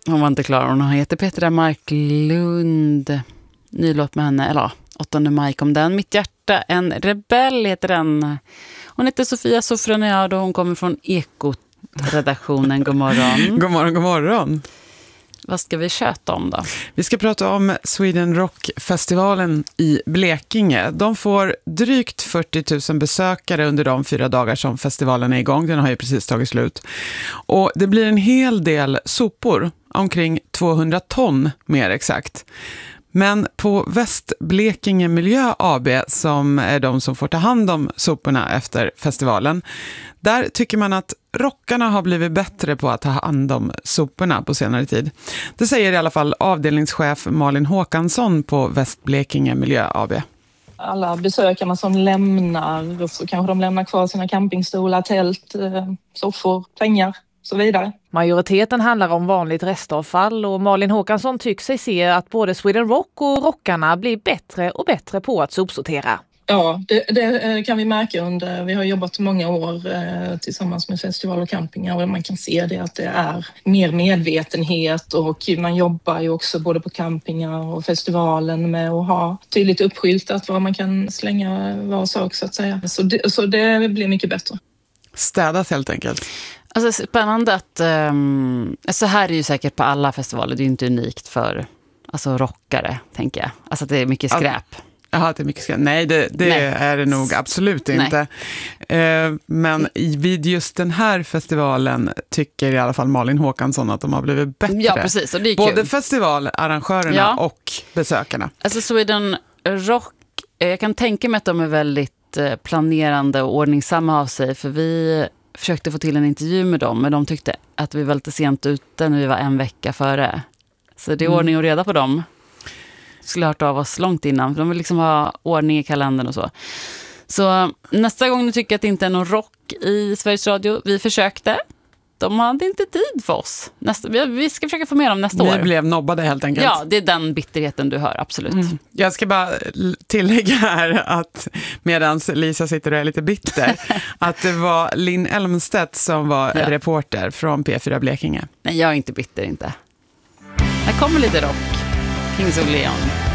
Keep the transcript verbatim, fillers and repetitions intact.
hon var inte klar. Hon heter Petra Marklund. Ny låt med henne, eller ja, åttonde maj kom den. Mitt hjärta, en rebell heter den. Hon heter Sofia Sofroniad och hon kommer från Ekot-redaktionen. God morgon. God morgon, god morgon. Vad ska vi köta om då? Vi ska prata om Sweden Rock-festivalen i Blekinge. De får drygt fyrtio tusen besökare under de fyra dagar som festivalen är igång. Den har ju precis tagit slut. Och det blir en hel del sopor, omkring tvåhundra ton mer exakt. Men på Västblekinge Miljö A B, som är de som får ta hand om soporna efter festivalen, där tycker man att rockarna har blivit bättre på att ta hand om soporna på senare tid. Det säger i alla fall avdelningschef Malin Håkansson på Västblekinge Miljö A B. Alla besökarna som lämnar, så kanske de lämnar kvar sina campingstolar, tält, soffor, sängar. Så vidare. Majoriteten handlar om vanligt restavfall och Malin Håkansson tycker sig se att både Sweden Rock och rockarna blir bättre och bättre på att sopsortera. Ja, det, det kan vi märka under, vi har jobbat många år eh, tillsammans med festival och campingar och man kan se det att det är mer medvetenhet och man jobbar ju också både på campingar och festivalen med att ha tydligt uppskyltat var man kan slänga var sak så att säga. Så det, så det blir mycket bättre. Städat helt enkelt. Alltså spännande att um, så här är ju säkert på alla festivaler. Det är ju inte unikt för alltså rockare, tänker jag. Alltså att det är mycket skräp. Jaha, det är mycket skräp. Nej, det, det Nej. är det nog absolut inte. Eh, men vid just den här festivalen tycker i alla fall Malin Håkansson att de har blivit bättre. Ja, precis. Och det är både kul. festivalarrangörerna ja. och besökarna. Alltså Sweden Rock, jag kan tänka mig att de är väldigt planerande och ordningsamma av sig. För vi försökte få till en intervju med dem, men de tyckte att vi var lite sent ute när vi var en vecka före. Så det är mm. ordning och reda på dem. Skulle ha hört av oss långt innan. De vill liksom ha ordning i kalendern och så. Så nästa gång ni tycker att det inte är någon rock i Sveriges Radio, vi försökte. De hade inte tid för oss. Nästa, vi ska försöka få med dem nästa Ni år. Ni blev nobbade helt enkelt. Ja, det är den bitterheten du hör, absolut. Mm. Jag ska bara tillägga här att medans Lisa sitter och är lite bitter, att det var Linn Elmstedt som var ja. reporter från P fyra Blekinge. Nej, jag är inte bitter, inte. Här kommer lite rock. Kings of Leon.